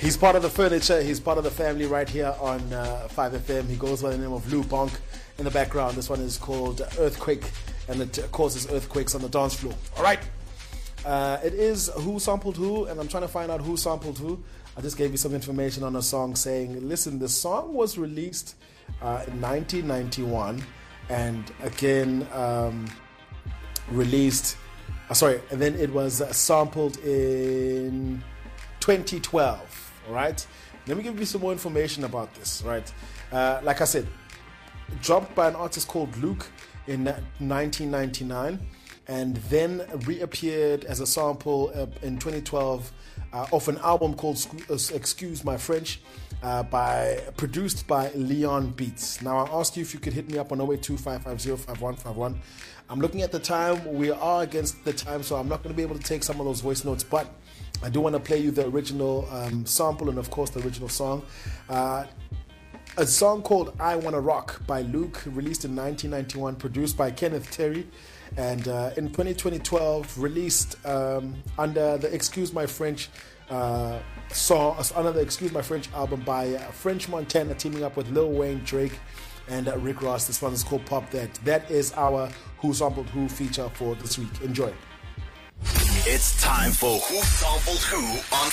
He's part of the furniture. He's part of the family right here on 5FM. He goes by the name of Lou Bonk in the background. This one is called Earthquake, and it causes earthquakes on the dance floor. All right. It is Who Sampled Who, and I'm trying to find out who sampled who. I just gave you some information on a song saying, listen, the song was released in 1991, and again and then it was sampled in 2012. All right, let me give you some more information about this. Right, like I said, dropped by an artist called Luke in 1999, and then reappeared as a sample in 2012 of an album called Excuse My French, produced by Leon Beats. Now I asked you if you could hit me up on 082-550-5151. I'm looking at the time. We are against the time, so I'm not going to be able to take some of those voice notes, but I do want to play you the original sample and, of course, the original song. A song called I Wanna Rock by Luke, released in 1991, produced by Kenneth Terry, and in 2012 released under the Excuse My French under the Excuse My French album by French Montana, teaming up with Lil Wayne, Drake, and Rick Ross. This one is called Pop That. That is our Who Sampled Who feature for this week. Enjoy. It's time for Who Sampled Who on